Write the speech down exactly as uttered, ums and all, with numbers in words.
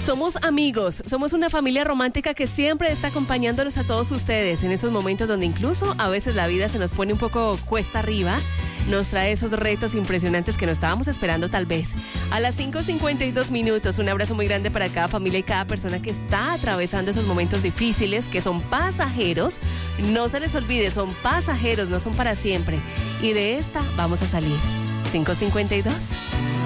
Somos amigos, somos una familia romántica que siempre está acompañándonos a todos ustedes en esos momentos donde incluso a veces la vida se nos pone un poco cuesta arriba, nos trae esos retos impresionantes que no estábamos esperando tal vez. A las cinco cincuenta y dos minutos, un abrazo muy grande para cada familia y cada persona que está atravesando esos momentos difíciles, que son pasajeros. No se les olvide, son pasajeros, no son para siempre. Y de esta vamos a salir. cinco cincuenta y dos.